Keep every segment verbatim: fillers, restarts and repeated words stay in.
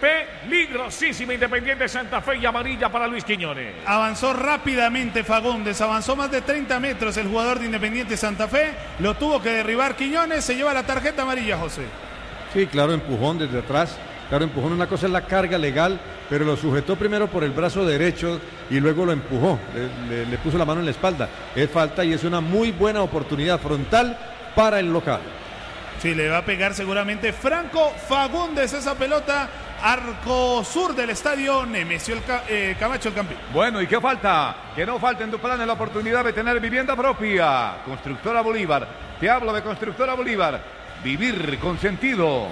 peligrosísima Independiente Santa Fe y amarilla para Luis Quiñones. Avanzó rápidamente Fagundes, avanzó más de treinta metros el jugador de Independiente Santa Fe, lo tuvo que derribar Quiñones, se lleva la tarjeta amarilla, José. Sí, claro, empujón desde atrás, claro, empujón, una cosa es la carga legal, pero lo sujetó primero por el brazo derecho y luego lo empujó, le, le, le puso la mano en la espalda. Es falta y es una muy buena oportunidad frontal para el local. Sí, le va a pegar seguramente Franco Fagundes esa pelota, arco sur del estadio Nemesio el eh, Camacho el Campín. Bueno, ¿y qué falta? Que no falta en tu plan la oportunidad de tener vivienda propia. Constructora Bolívar, te hablo de Constructora Bolívar, vivir con sentido.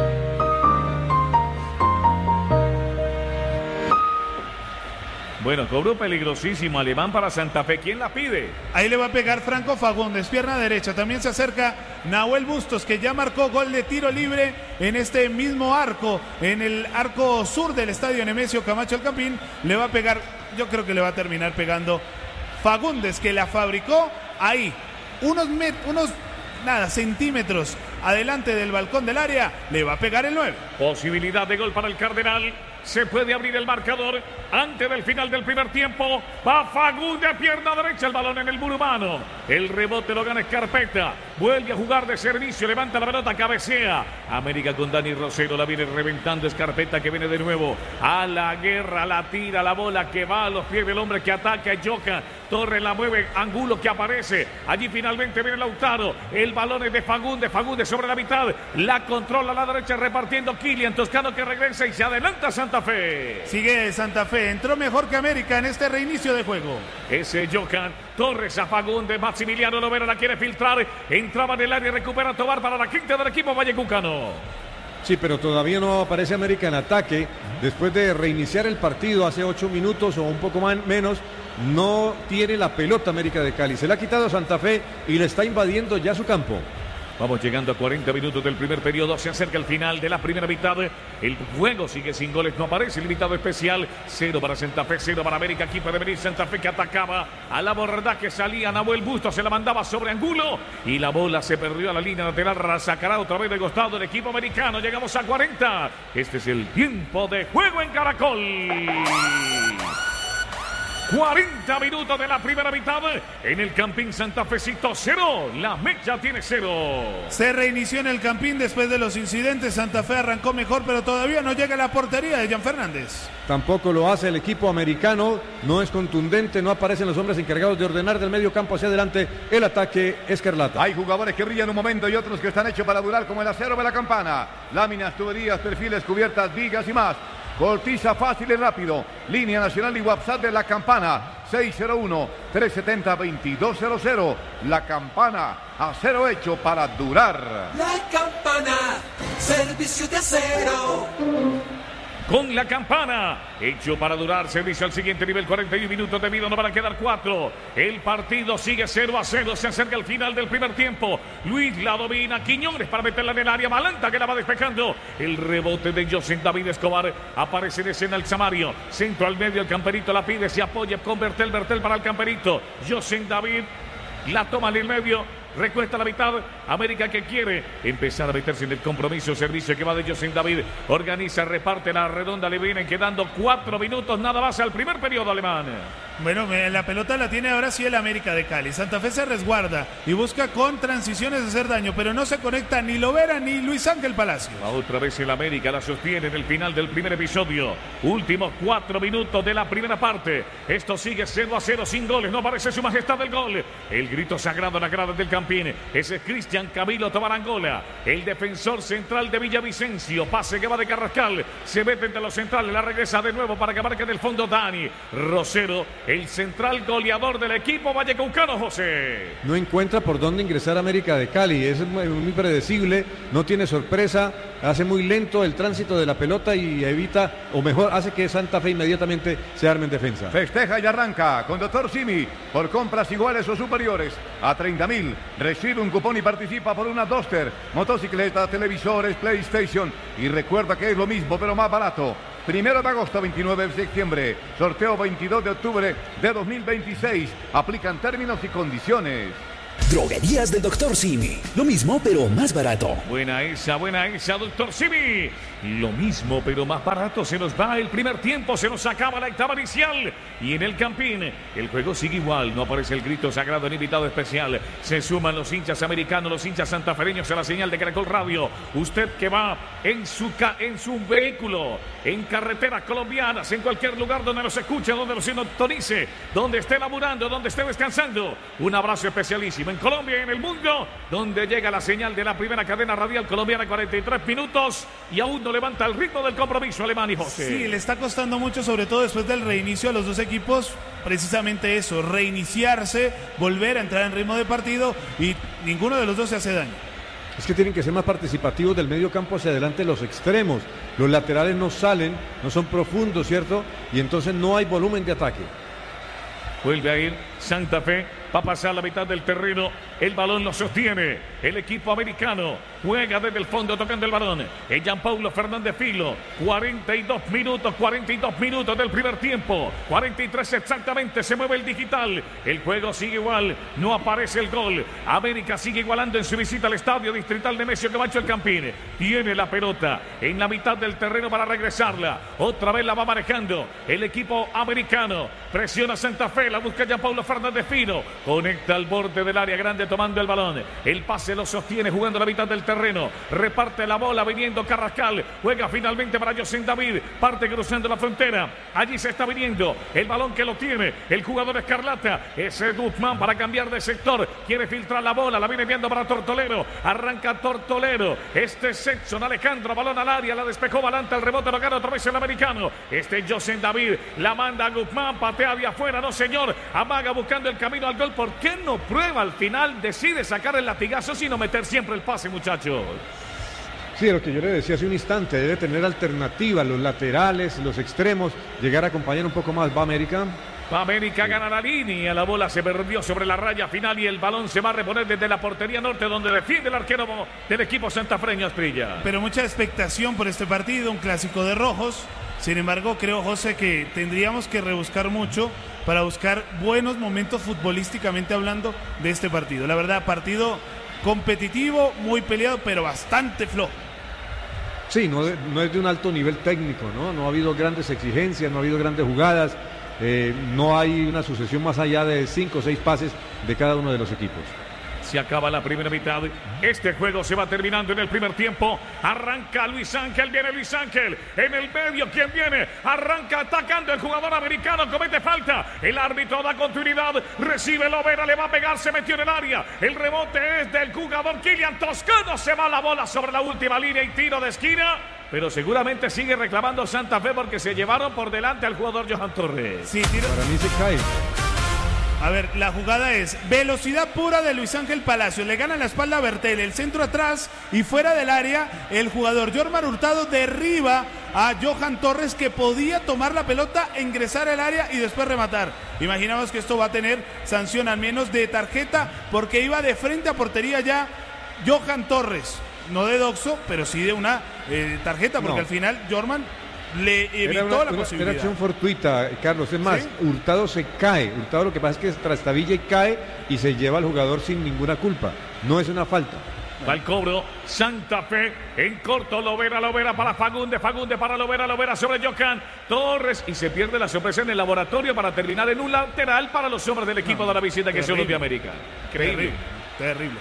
Bueno, cobro peligrosísimo alemán para Santa Fe. ¿Quién la pide? Ahí le va a pegar Franco Fagundes, pierna derecha. También se acerca Nahuel Bustos, que ya marcó gol de tiro libre en este mismo arco, en el arco sur del estadio Nemesio Camacho el Campín. Le va a pegar, yo creo que le va a terminar pegando Fagundes, que la fabricó ahí, unos, met, unos nada, centímetros adelante del balcón del área. Le va a pegar el nueve. Posibilidad de gol para el Cardenal. Se puede abrir el marcador antes del final del primer tiempo. Va Fagundes, pierna derecha, el balón en el muro humano. El rebote lo gana Escarpeta. Vuelve a jugar de servicio, levanta la pelota, cabecea. América con Dani Rosero, la viene reventando Escarpeta, que viene de nuevo a la guerra, la tira, la bola que va a los pies del hombre que ataca, Yoka. Torres la mueve, Angulo que aparece. Allí finalmente viene Lautaro. El balón es de Fagundes, Fagundes sobre la mitad. La controla a la derecha repartiendo Kylian Toscano, que regresa y se adelanta Santa Fe. Sigue Santa Fe, entró mejor que América en este reinicio de juego. Ese Yoka, Torres a Fagundes, Maximiliano Lovera la quiere filtrar. Entraba en el área y recupera Tobar para la quinta del equipo vallecucano. Sí, pero todavía no aparece América en ataque. Después de reiniciar el partido hace ocho minutos o un poco más, menos, no tiene la pelota América de Cali. Se la ha quitado Santa Fe y le está invadiendo ya su campo. Vamos llegando a cuarenta minutos del primer periodo. Se acerca el final de la primera mitad. El juego sigue sin goles. No aparece el invitado especial. Cero para Santa Fe, cero para América. Aquí puede venir Santa Fe, que atacaba a la borda, que salía Nahuel Bustos. Se la mandaba sobre Angulo. Y la bola se perdió a la línea lateral. Sacará otra vez de costado el equipo americano. Llegamos a cuarenta. Este es el tiempo de juego en Caracol. cuarenta minutos de la primera mitad en el Campín Santafecito, cero. La Mecha tiene cero. Se reinició en el Campín después de los incidentes. Santa Fe arrancó mejor, pero todavía no llega a la portería de Jan Fernández. Tampoco lo hace el equipo americano. No es contundente, no aparecen los hombres encargados de ordenar del medio campo hacia adelante el ataque escarlata. Hay jugadores que brillan un momento y otros que están hechos para durar, como el acero de la Campana. Láminas, tuberías, perfiles, cubiertas, vigas y más. Cortiza fácil y rápido. Línea nacional y WhatsApp de La Campana. seis cero uno, tres siete cero, dos dos cero cero. La Campana, acero hecho para durar. La Campana, servicio de acero. Con La Campana, hecho para durar, servicio al siguiente nivel, cuarenta y uno minutos de vida, no van a quedar cuatro. El partido sigue cero a cero, se acerca el final del primer tiempo. Luis la domina, Quiñones para meterla en el área, Malanta que la va despejando. El rebote de José David Escobar, aparece en escena el Samario. Centro al medio, el Camperito la pide, se apoya con Bertel, Bertel para el Camperito. José David la toma en el medio. Recuesta la mitad, América que quiere empezar a meterse en el compromiso, servicio que va de José David, organiza, reparte la redonda, le vienen quedando cuatro minutos nada más al primer periodo alemán. Bueno, la pelota la tiene ahora sí el América de Cali. Santa Fe se resguarda y busca con transiciones hacer daño, pero no se conecta ni Lovera ni Luis Ángel Palacios. Va otra vez el América, la sostiene en el final del primer episodio. Últimos cuatro minutos de la primera parte. Esto sigue cero a cero sin goles, no aparece su majestad del gol. El grito sagrado en la grada del Campín. Ese es Cristian Camilo Tobarangola, el defensor central de Villavicencio. Pase que va de Carrascal, se mete entre los centrales, la regresa de nuevo para que marque del fondo Dani Rosero, el central goleador del equipo vallecaucano, José. No encuentra por dónde ingresar América de Cali, es muy, muy predecible, no tiene sorpresa, hace muy lento el tránsito de la pelota y evita, o mejor, hace que Santa Fe inmediatamente se arme en defensa. Festeja y arranca con Doctor Simi por compras iguales o superiores a treinta mil. Recibe un cupón y participa por una Duster, motocicleta, televisores, PlayStation. Y recuerda que es lo mismo, pero más barato. Primero de agosto, veintinueve de septiembre. Sorteo veintidós de octubre de dos mil veintiséis. Aplican términos y condiciones. Droguerías del Doctor Simi. Lo mismo, pero más barato. Buena esa, buena esa, Doctor Simi. Lo mismo, pero más barato. Se nos va el primer tiempo, se nos acaba la octava inicial. Y en el Campín, el juego sigue igual. No aparece el grito sagrado en invitado especial. Se suman los hinchas americanos, los hinchas santafereños a la señal de Caracol Radio. Usted que va en su, ca en su vehículo, en carreteras colombianas, en cualquier lugar donde nos escuche, donde nos sintonice, donde esté laburando, donde esté descansando. Un abrazo especialísimo en Colombia y en el mundo, donde llega la señal de la primera cadena radial colombiana, cuarenta y tres minutos. Y aún no levanta el ritmo del compromiso alemán y José. Sí, le está costando mucho, sobre todo después del reinicio a los dos equipos, precisamente eso, reiniciarse, volver a entrar en ritmo de partido y ninguno de los dos se hace daño. Es que tienen que ser más participativos del medio campo hacia adelante los extremos. Los laterales no salen, no son profundos, ¿cierto? Y entonces no hay volumen de ataque. Vuelve a ir Santa Fe. Va a pasar la mitad del terreno. El balón lo sostiene el equipo americano. Juega desde el fondo tocando el balón. Es Gianpaulo Fernández Filo. cuarenta y dos minutos, cuarenta y dos minutos del primer tiempo. cuarenta y tres exactamente. Se mueve el digital. El juego sigue igual. No aparece el gol. América sigue igualando en su visita al estadio distrital Nemesio Camacho El Campín. Tiene la pelota en la mitad del terreno para regresarla. Otra vez la va manejando el equipo americano. Presiona Santa Fe. La busca Gianpaulo Fernández Filo. Conecta al borde del área grande tomando el balón. El pase lo sostiene jugando la mitad del terreno. Reparte la bola viniendo Carrascal. Juega finalmente para José David. Parte cruzando la frontera. Allí se está viniendo el balón que lo tiene el jugador escarlata. Ese Guzmán para cambiar de sector. Quiere filtrar la bola. La viene enviando para Tortolero. Arranca Tortolero. Este es Edson Alejandro. Balón al área. La despejó Balanta. El rebote lo gana otra vez el americano. Este es José David. La manda a Guzmán. Patea de afuera. No señor. Amaga buscando el camino al gol. ¿Por qué no prueba al final? Decide sacar el latigazo sino meter siempre el pase, muchachos. Sí, lo que yo le decía hace un instante, debe tener alternativa, los laterales, los extremos, llegar a acompañar un poco más. ¿Va América? Va América, gana la línea, la bola se perdió sobre la raya final y el balón se va a reponer desde la portería norte donde defiende el arquero del equipo santafreño Asprilla. Pero mucha expectación por este partido, un clásico de rojos. Sin embargo, creo, José, que tendríamos que rebuscar mucho para buscar buenos momentos futbolísticamente hablando de este partido. La verdad, partido competitivo, muy peleado, pero bastante flojo. Sí, no, no es de un alto nivel técnico, ¿no? No ha habido grandes exigencias, no ha habido grandes jugadas, eh, no hay una sucesión más allá de cinco o seis pases de cada uno de los equipos. Se acaba la primera mitad. Este juego se va terminando en el primer tiempo. Arranca Luis Ángel. Viene Luis Ángel. En el medio, ¿quién viene? Arranca atacando el jugador americano. Comete falta. El árbitro da continuidad. Recibe Lovera. Le va a pegar. Se metió en el área. El rebote es del jugador Kylian Toscano. Se va la bola sobre la última línea y tiro de esquina. Pero seguramente sigue reclamando Santa Fe porque se llevaron por delante al jugador Johan Torres. Sí, tiro. Para mí se cae. A ver, la jugada es velocidad pura de Luis Ángel Palacio. Le gana la espalda a Bertel, el centro atrás y fuera del área. El jugador Jormar Hurtado derriba a Johan Torres, que podía tomar la pelota, ingresar al área y después rematar. Imaginamos que esto va a tener sanción al menos de tarjeta porque iba de frente a portería ya Johan Torres. No de doxo, pero sí de una eh, tarjeta porque no. Al final Jorman le evitó era una, la una, posibilidad. Era acción fortuita, Carlos. Es más, ¿sí? Hurtado se cae. Hurtado lo que pasa es que trastabilla y cae y se lleva al jugador sin ninguna culpa. No es una falta. Va el cobro, Santa Fe en corto, Lovera, Lovera para Fagunde, Fagunde para Lovera, Lovera sobre Johan Torres y se pierde la sorpresa en el laboratorio para terminar en un lateral para los hombres del equipo no, de la visita que son los de América. Increíble. Terrible. Terrible.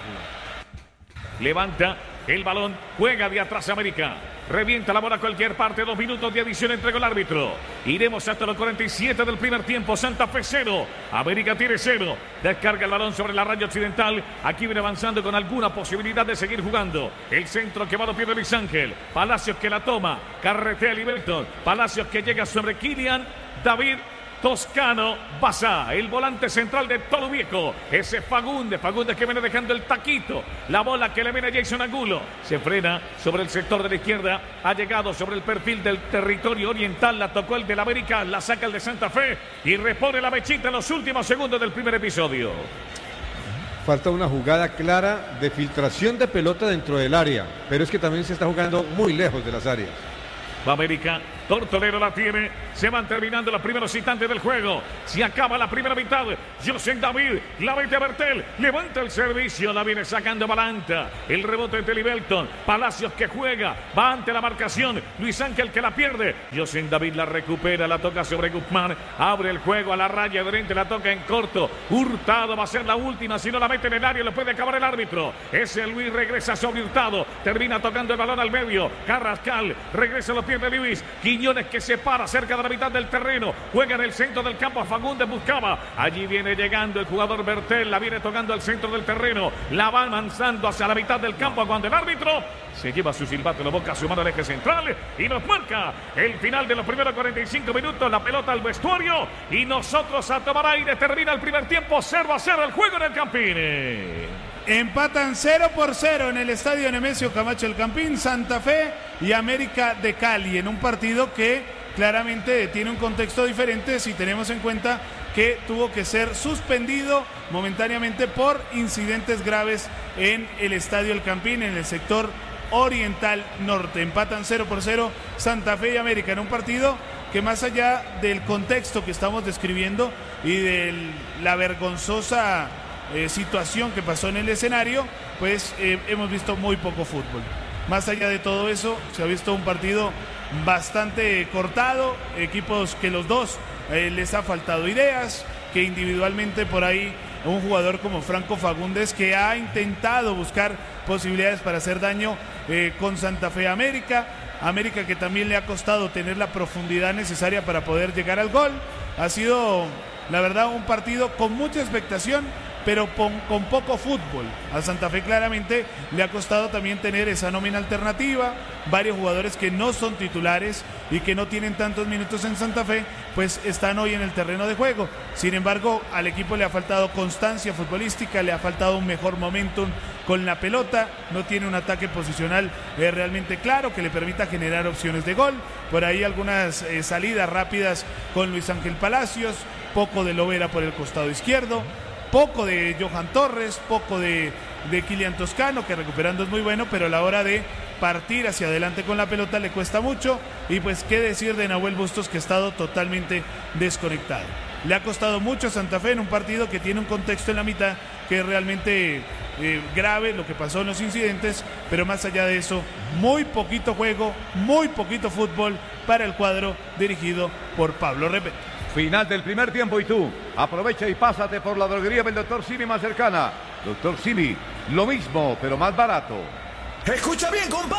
Levanta el balón, juega de atrás América. Revienta la bola a cualquier parte, dos minutos de adición entregó el árbitro. Iremos hasta los cuarenta y siete del primer tiempo. Santa Fe cero, América tiene cero. Descarga el balón sobre la raya occidental. Aquí viene avanzando con alguna posibilidad de seguir jugando. El centro que va a los pies de Luis Ángel. Palacios que la toma, carretea Liberton. Palacios que llega sobre Kylian David Toscano Basá, el volante central de Tolo Viejo. Ese Fagunde, Fagunde que viene dejando el taquito. La bola que le viene a Jason Angulo. Se frena sobre el sector de la izquierda. Ha llegado sobre el perfil del territorio oriental. La tocó el del América, la saca el de Santa Fe y repone la mechita en los últimos segundos del primer episodio. Falta una jugada clara de filtración de pelota dentro del área, pero es que también se está jugando muy lejos de las áreas. Va América, Tortolero la tiene, Se van terminando los primeros instantes del juego. Se acaba la primera mitad. José David, la mete a Bertel, levanta el servicio, la viene sacando Balanta. El rebote de Telibelton. Palacios que juega, va ante la marcación. Luis Ángel que la pierde. José David la recupera, la toca sobre Guzmán. Abre el juego a la raya de frente, la toca en corto. Hurtado va a ser la última, si no la mete en el área, lo puede acabar el árbitro. Ese Luis regresa sobre Hurtado. Termina tocando el balón al medio. Carrascal regresa a los pies de Luis. Quiñones que se para cerca de la mitad del terreno. Juega en el centro del campo. A Fagundes buscaba. Allí viene llegando el jugador Bertel. La viene tocando al centro del terreno. La va avanzando hacia la mitad del campo cuando el árbitro se lleva su silbato en la boca, su mano al eje central y nos marca el final de los primeros cuarenta y cinco minutos. La pelota al vestuario y nosotros a tomar aire. Termina el primer tiempo. cero a cero el juego en el Campín. Empatan cero por cero en el estadio Nemesio Camacho El Campín, Santa Fe y América de Cali, en un partido que claramente tiene un contexto diferente si tenemos en cuenta que tuvo que ser suspendido momentáneamente por incidentes graves en el estadio El Campín, en el sector oriental norte. Empatan cero por cero Santa Fe y América en un partido que, más allá del contexto que estamos describiendo y de la vergonzosa eh, situación que pasó en el escenario, pues eh, hemos visto muy poco fútbol. Más allá de todo eso, se ha visto un partido bastante cortado, equipos que los dos eh, les ha faltado ideas, que individualmente por ahí un jugador como Franco Fagundes, que ha intentado buscar posibilidades para hacer daño eh, con Santa Fe América, América que también le ha costado tener la profundidad necesaria para poder llegar al gol. Ha sido, la verdad, un partido con mucha expectación, pero con, con poco fútbol. A Santa Fe claramente le ha costado también tener esa nómina alternativa, varios jugadores que no son titulares y que no tienen tantos minutos en Santa Fe, pues están hoy en el terreno de juego. Sin embargo, al equipo le ha faltado constancia futbolística, le ha faltado un mejor momentum con la pelota, no tiene un ataque posicional eh, realmente claro que le permita generar opciones de gol. Por ahí algunas eh, salidas rápidas con Luis Ángel Palacios, poco de Lovera por el costado izquierdo, poco de Johan Torres, poco de, de Kilian Toscano, que recuperando es muy bueno, pero a la hora de partir hacia adelante con la pelota le cuesta mucho. Y pues qué decir de Nahuel Bustos, que ha estado totalmente desconectado. Le ha costado mucho a Santa Fe en un partido que tiene un contexto en la mitad que es realmente eh, grave lo que pasó en los incidentes, pero más allá de eso, muy poquito juego, muy poquito fútbol para el cuadro dirigido por Pablo Repetto. Final del primer tiempo y tú aprovecha y pásate por la droguería del doctor Simi más cercana. doctor Simi, lo mismo, pero más barato. Escucha bien, compadre.